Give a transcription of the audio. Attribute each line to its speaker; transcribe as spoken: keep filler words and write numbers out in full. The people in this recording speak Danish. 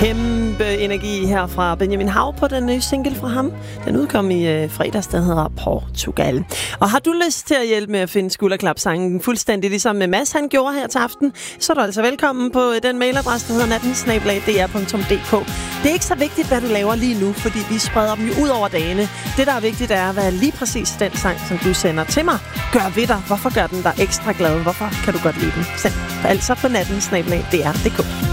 Speaker 1: Kæmpe energi her fra Benjamin Hav på den nye single fra ham. Den udkom i øh, fredags, der hedder Portugal. Og har du lyst til at hjælpe med at finde skulderklapsangen fuldstændig ligesom med Mads, han gjorde her til aften, så er du altså velkommen på den mailadresse, der hedder natten snabel-a d r punktum d k. Det er ikke så vigtigt, hvad du laver lige nu, fordi vi spreder dem jo ud over dagene. Det, der er vigtigt, er at være lige præcis den sang, som du sender til mig. Gør ved dig. Hvorfor gør den dig ekstra glad? Hvorfor kan du godt lide den? Send altså på natten snabel-a d r punktum d k.